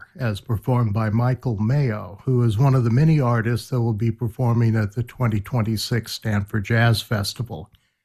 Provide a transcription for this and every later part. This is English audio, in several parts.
War, as performed by Michael Mayo, who is one of the many artists that will be performing at the 2026 Stanford Jazz Festival.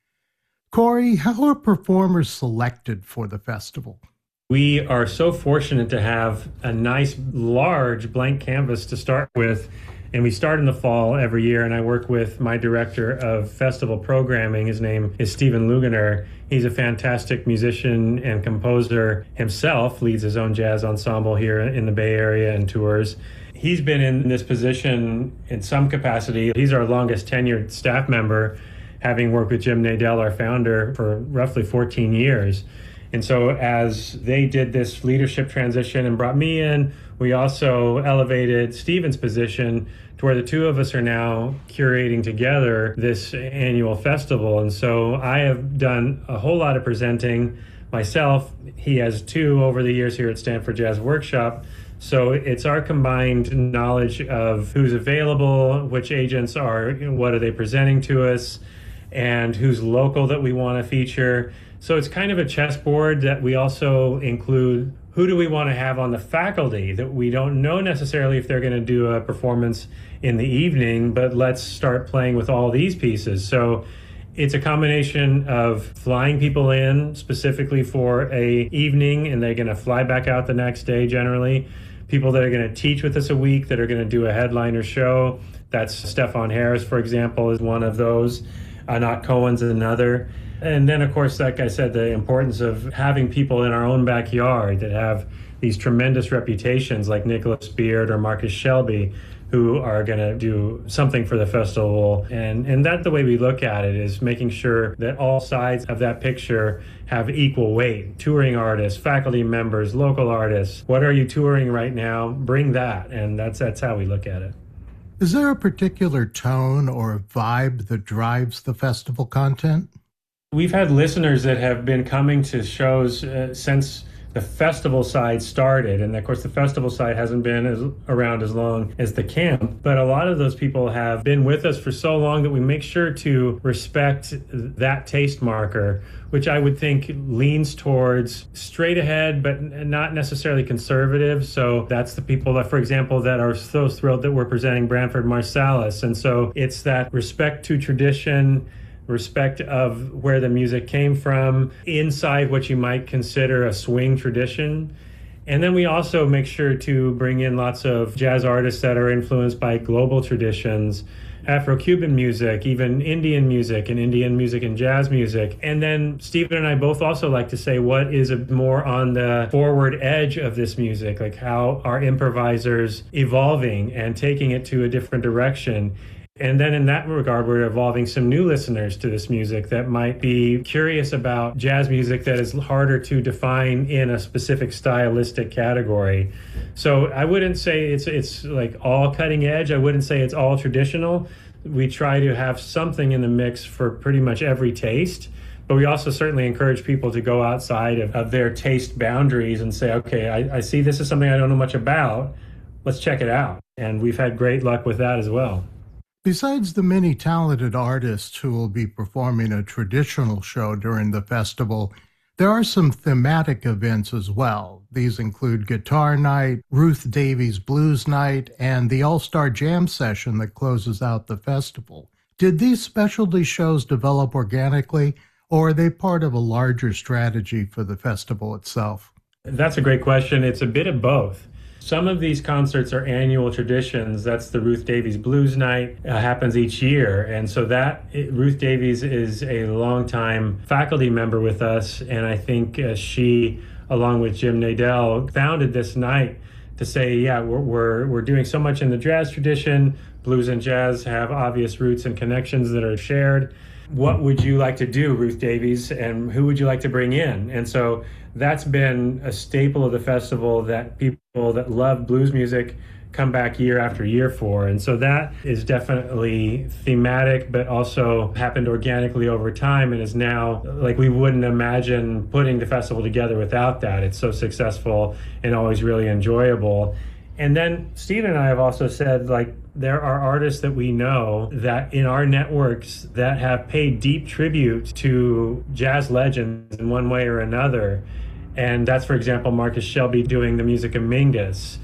Corey, how are performers selected for the festival? We are so fortunate to have a nice, large blank canvas to start with. And we start in the fall every year, and I work with my director of festival programming. His name is Stephen Lugener. He's a fantastic musician and composer himself, leads his own jazz ensemble here in the Bay Area and tours. He's been in this position in some capacity. He's our longest tenured staff member, having worked with Jim Nadell, our founder, for roughly 14 years. And so as they did this leadership transition and brought me in, we also elevated Stephen's position to where the two of us are now curating together this annual festival. And so I have done a whole lot of presenting myself. He has two over the years here at Stanford Jazz Workshop. So it's our combined knowledge of who's available, which agents are, what are they presenting to us, and who's local that we want to feature. So it's kind of a chessboard that we also include who do we want to have on the faculty that we don't know necessarily if they're going to do a performance in the evening, but let's start playing with all these pieces. So it's a combination of flying people in specifically for a evening, and they're going to fly back out the next day generally. People that are going to teach with us a week that are going to do a headliner show. That's Stefan Harris, for example, is one of those. Anat Cohen's another. And then, of course, like I said, the importance of having people in our own backyard that have these tremendous reputations like Nicholas Beard or Marcus Shelby, who are going to do something for the festival. And that's the way we look at it, is making sure that all sides of that picture have equal weight. Touring artists, faculty members, local artists. What are you touring right now? Bring that. And that's how we look at it. Is there a particular tone or vibe that drives the festival content? We've had listeners that have been coming to shows since the festival side started. And of course, the festival side hasn't been around as long as the camp. But a lot of those people have been with us for so long that we make sure to respect that taste marker, which I would think leans towards straight ahead, but not necessarily conservative. So that's the people that, for example, that are so thrilled that we're presenting Branford Marsalis. And so it's that respect to tradition, respect of where the music came from, inside what you might consider a swing tradition. And then we also make sure to bring in lots of jazz artists that are influenced by global traditions, Afro-Cuban music, even Indian music and jazz music. And then Stephen and I both also like to say what is more on the forward edge of this music, like how are improvisers evolving and taking it to a different direction. And then in that regard, we're evolving some new listeners to this music that might be curious about jazz music that is harder to define in a specific stylistic category. So I wouldn't say it's like all cutting edge. I wouldn't say it's all traditional. We try to have something in the mix for pretty much every taste. But we also certainly encourage people to go outside of their taste boundaries and say, okay, I see this is something I don't know much about. Let's check it out. And we've had great luck with that as well. Besides the many talented artists who will be performing a traditional show during the festival, there are some thematic events as well. These include Guitar Night, Ruth Davies Blues Night, and the All-Star Jam Session that closes out the festival. Did these specialty shows develop organically, or are they part of a larger strategy for the festival itself? That's a great question. It's a bit of both. Some of these concerts are annual traditions. That's the Ruth Davies Blues Night, happens each year. And so Ruth Davies is a longtime faculty member with us. And I think she, along with Jim Nadell, founded this night to say, yeah, we're doing so much in the jazz tradition. Blues and jazz have obvious roots and connections that are shared. What would you like to do, Ruth Davies, and who would you like to bring in? And so that's been a staple of the festival that people that love blues music come back year after year for. And so that is definitely thematic, but also happened organically over time and is now like we wouldn't imagine putting the festival together without that. It's so successful and always really enjoyable. And then Steve and I have also said, like, there are artists that we know that in our networks that have paid deep tribute to jazz legends in one way or another. And that's, for example, Marcus Shelby doing the music of Mingus.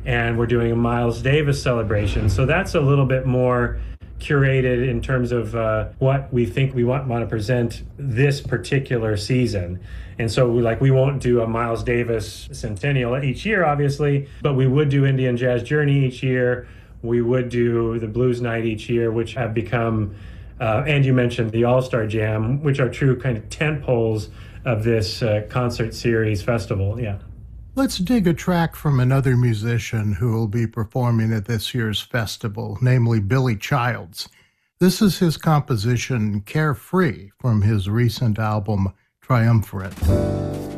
and we're doing a Miles Davis celebration. So that's a little bit more curated in terms of what we think we want to present this particular season. And so we won't do a Miles Davis centennial each year, obviously, but we would do Indian Jazz Journey each year. We would do the Blues Night each year, which have become, and you mentioned the All-Star Jam, which are true kind of tent poles of this concert series festival. Yeah. Let's dig a track from another musician who will be performing at this year's festival, namely Billy Childs. This is his composition, Carefree, from his recent album, Triumvirate.